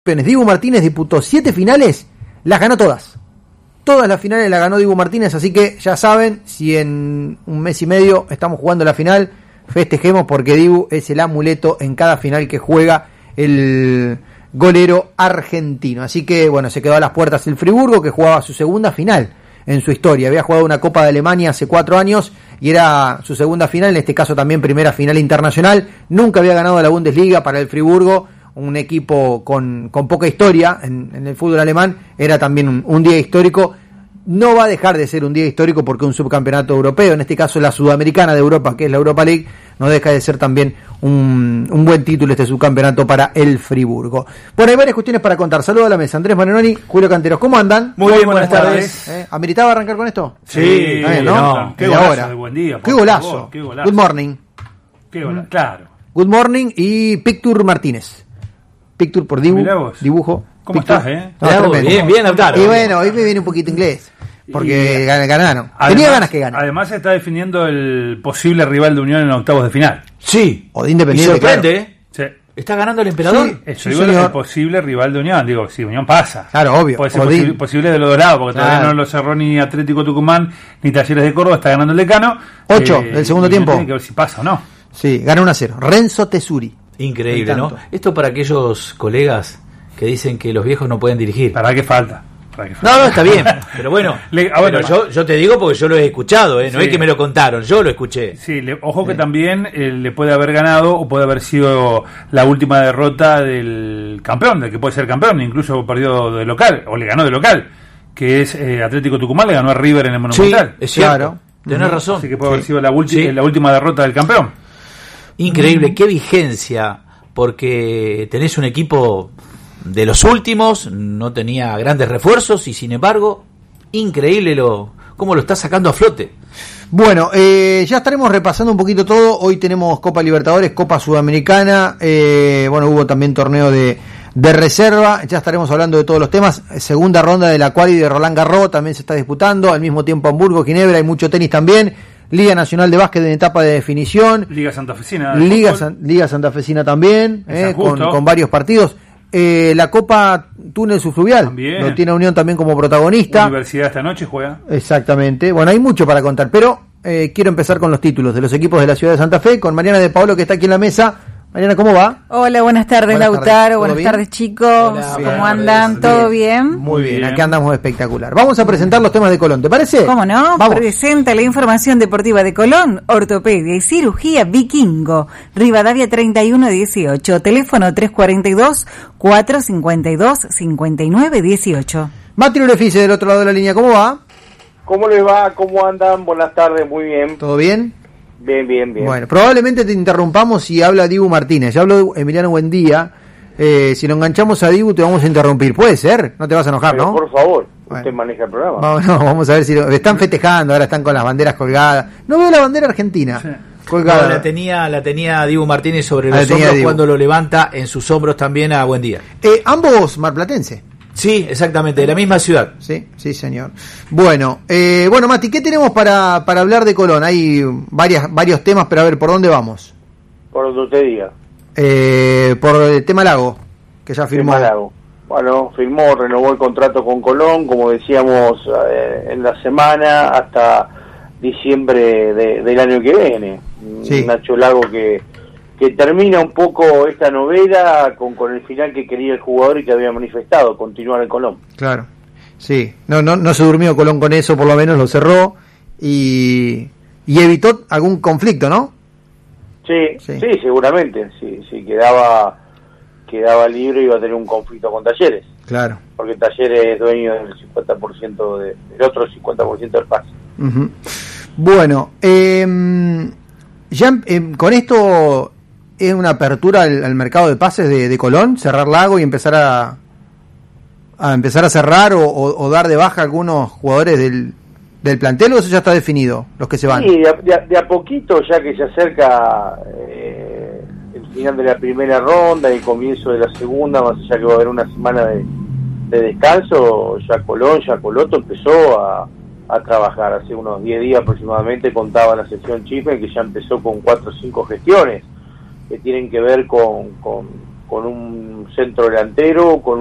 Dibu Martínez disputó 7 finales, las ganó todas. Todas las finales las ganó Dibu Martínez, así que ya saben, si en un mes y medio estamos jugando la final, festejemos porque Dibu es el amuleto en cada final que juega el golero argentino. Así que bueno, se quedó a las puertas el Friburgo, que jugaba su segunda final en su historia. Había jugado una Copa de Alemania hace 4 años y era su segunda final, en este caso también primera final internacional. Nunca había ganado la Bundesliga. Para el Friburgo, un equipo con poca historia en el fútbol alemán, era también un día histórico. No va a dejar de ser un día histórico porque un subcampeonato europeo, en este caso la Sudamericana de Europa, que es la Europa League, no deja de ser también un buen título este subcampeonato para el Friburgo. Bueno, hay varias cuestiones para contar. Saludos a la mesa. Andrés Marinoni, Julio Canteros, ¿cómo andan? Muy bien, buenas tardes. ¿Ameritaba arrancar con esto? Sí, ¿no? Qué golazo de buen día. Qué golazo. Good morning. Qué golazo, claro. Good morning y Picture Martínez. Picture por dibujo. ¿Cómo Picture. estás, Bien, Lautaro. Y bueno, hoy me viene un poquito inglés, porque ganaron. Tenía ganas que ganen. Además se está definiendo el posible rival de Unión en octavos de final. Sí. O de Independiente. Y sorprende, claro. Sí. ¿Está ganando el Emperador? Sí, eso digo, es el posible rival de Unión. Digo, si Unión pasa. Claro, obvio. Puede ser posible de los dos lados, porque todavía no lo cerró ni Atlético Tucumán ni Talleres de Córdoba. Está ganando el Decano. 8 del segundo tiempo. Tiene que ver si pasa o no. Sí, gana 1-0. Renzo Tesuri. Increíble, ¿no? Esto para aquellos colegas que dicen que los viejos no pueden dirigir. ¿Para qué falta? No, está bien, pero bueno, yo te digo porque yo lo he escuchado, no es que me lo contaron, yo lo escuché. Sí, ojo que también le puede haber ganado o puede haber sido la última derrota del campeón, del que puede ser campeón, incluso perdió de local, o le ganó de local, que es Atlético Tucumán, le ganó a River en el Monumental. Sí, es cierto, claro. Tenés razón. Así que puede haber sido la última derrota del campeón. Increíble, qué vigencia, porque tenés un equipo de los últimos, no tenía grandes refuerzos y sin embargo, increíble cómo lo está sacando a flote. Bueno, ya estaremos repasando un poquito todo. Hoy tenemos Copa Libertadores, Copa Sudamericana, bueno, hubo también torneo de reserva, ya estaremos hablando de todos los temas. Segunda ronda de la quali de Roland Garros también se está disputando, al mismo tiempo Hamburgo, Ginebra, hay mucho tenis también. Liga Nacional de Básquet en etapa de definición. Liga Santafesina. Liga Santafesina también, con varios partidos. La Copa Túnel Subfluvial también. Lo tiene Unión también como protagonista. Universidad esta noche juega. Exactamente. Bueno, hay mucho para contar, pero quiero empezar con los títulos de los equipos de la ciudad de Santa Fe, con Mariana de Paolo, que está aquí en la mesa. Mariana, ¿cómo va? Hola, buenas tardes, Lautaro. Buenas tardes, chicos. Hola, ¿Cómo andan? ¿Todo bien? Muy bien, aquí andamos espectacular. Vamos a presentar los temas de Colón, ¿te parece? ¿Cómo no? Vamos. Presenta la información deportiva de Colón, ortopedia y cirugía Vikingo, Rivadavia 3118, teléfono 342-452-5918. Mati Lorefice, del otro lado de la línea, ¿cómo va? ¿Cómo les va? ¿Cómo andan? Buenas tardes, muy bien. ¿Todo bien? Bien. Bueno, probablemente te interrumpamos si habla Dibu Martínez. Ya habló Emiliano Buendía. Si lo enganchamos a Dibu te vamos a interrumpir. ¿Puede ser? No te vas a enojar, pero, ¿no? Por favor, bueno. Usted maneja el programa. Vamos a ver si están festejando, ahora están con las banderas colgadas. No veo la bandera argentina. Sí. Colgada. No, la tenía Dibu Martínez sobre los hombros cuando lo levanta en sus hombros también a Buendía. Ambos marplatense. Sí, exactamente, de la misma ciudad. Sí, señor. Bueno, Mati, ¿qué tenemos para hablar de Colón? Hay varios temas, pero a ver, ¿por dónde vamos? Por donde usted diga. Por el tema Lago, que ya firmó. Lago. Bueno, renovó el contrato con Colón, como decíamos en la semana, hasta diciembre del año que viene. Sí. Nacho Lago que termina un poco esta novela con el final que quería el jugador y que había manifestado, continuar en Colón. Claro, sí, no se durmió Colón con eso, por lo menos lo cerró y evitó algún conflicto, ¿no? Sí, seguramente, si quedaba libre iba a tener un conflicto con Talleres. Claro. Porque Talleres es dueño del 50% del otro 50% del pase. Uh-huh. Bueno, ya con esto es una apertura al mercado de pases de Colón, cerrar Lago y empezar a empezar a cerrar o dar de baja a algunos jugadores del plantel, o eso ya está definido, los que se van. Sí, de a poquito, ya que se acerca el final de la primera ronda y el comienzo de la segunda, más allá que va a haber una semana de descanso, ya Coloto empezó a trabajar. Hace unos 10 días aproximadamente contaba la sección Chisme que ya empezó con 4 o 5 gestiones que tienen que ver con con un centro delantero, con